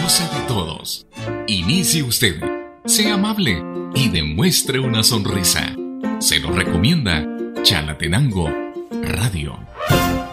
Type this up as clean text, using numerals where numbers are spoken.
cariñosa de todos. Inicie usted, sea amable y demuestre una sonrisa. Se lo recomienda Chalatenango Radio.